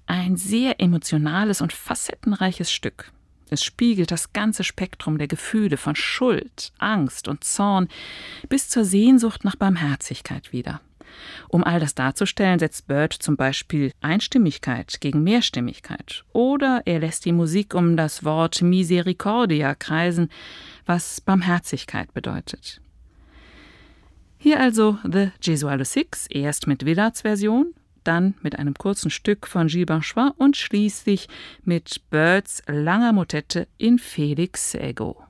Ein sehr emotionales und facettenreiches Stück. Es spiegelt das ganze Spektrum der Gefühle von Schuld, Angst und Zorn bis zur Sehnsucht nach Barmherzigkeit wider. Um all das darzustellen, setzt Bird zum Beispiel Einstimmigkeit gegen Mehrstimmigkeit. Oder er lässt die Musik um das Wort Misericordia kreisen, was Barmherzigkeit bedeutet. Hier also The Gesuale Six, erst mit Willards Version, dann mit einem kurzen Stück von Gilles Banchois und schließlich mit Birds langer Motette in Felix Ego.